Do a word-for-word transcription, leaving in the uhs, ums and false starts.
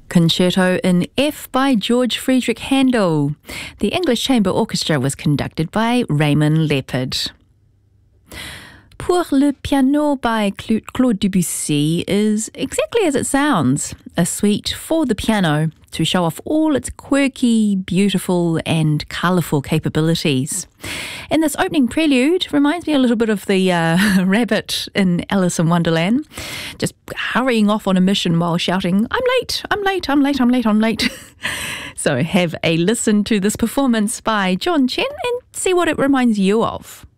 Concerto in F by George Friedrich Handel. The English Chamber Orchestra was conducted by Raymond Leppard. Pour le piano by Claude Debussy is exactly as it sounds, a suite for the piano to show off all its quirky, beautiful and colourful capabilities. And this opening prelude reminds me a little bit of the uh, rabbit in Alice in Wonderland, just hurrying off on a mission while shouting, "I'm late, I'm late, I'm late, I'm late, I'm late." So have a listen to this performance by John Chen and see what it reminds you of.